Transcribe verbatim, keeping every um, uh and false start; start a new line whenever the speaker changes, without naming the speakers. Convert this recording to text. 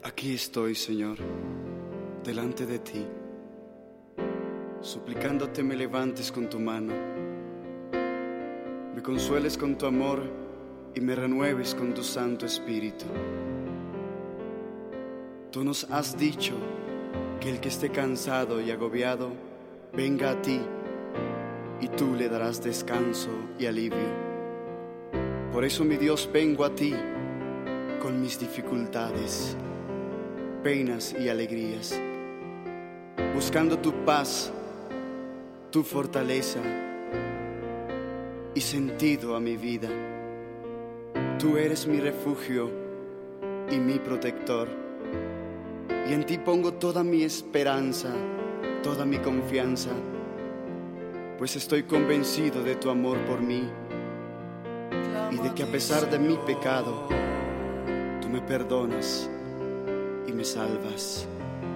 Aquí estoy, Señor, delante de ti, suplicándote me levantes con tu mano, me consueles con tu amor y me renueves con tu Santo Espíritu. Tú nos has dicho que el que esté cansado y agobiado, venga a ti, y tú le darás descanso y alivio. Por eso, mi Dios, vengo a ti con mis dificultades, penas y alegrías, buscando tu paz, tu fortaleza y sentido a mi vida. Tú eres mi refugio y mi protector, y en ti pongo toda mi esperanza, toda mi confianza, pues estoy convencido de tu amor por mí y de que a pesar de mi pecado, tú me perdonas y me salvas.